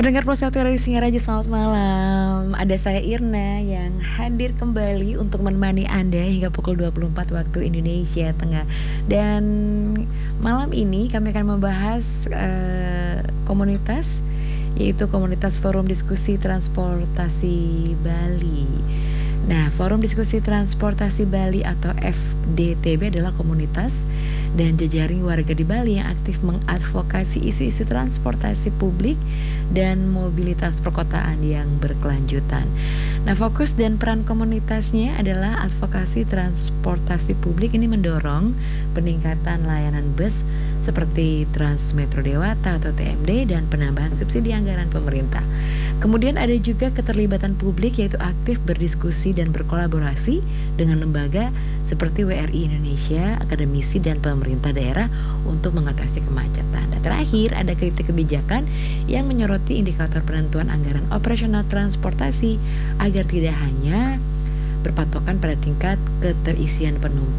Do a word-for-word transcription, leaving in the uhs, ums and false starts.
Pendengar Pulsa Radio Singaraja, selamat malam. Ada saya Irna yang hadir kembali untuk menemani Anda hingga pukul dua puluh empat waktu Indonesia Tengah. Dan malam ini kami akan membahas uh, komunitas, yaitu komunitas Forum Diskusi Transportasi Bali. Nah, Forum Diskusi Transportasi Bali atau F D T B adalah komunitas dan jejaring warga di Bali yang aktif mengadvokasi isu-isu transportasi publik dan mobilitas perkotaan yang berkelanjutan. Nah, fokus dan peran komunitasnya adalah advokasi transportasi publik ini mendorong peningkatan layanan bus seperti Trans Metro Dewata atau T M D dan penambahan subsidi anggaran pemerintah. Kemudian ada juga keterlibatan publik, yaitu aktif berdiskusi dan berkolaborasi dengan lembaga seperti W R I Indonesia, akademisi dan pemerintah daerah untuk mengatasi kemacetan. Dan terakhir ada kritik kebijakan yang menyoroti indikator penentuan anggaran operasional transportasi agar tidak hanya berpatokan pada tingkat keterisian penumpang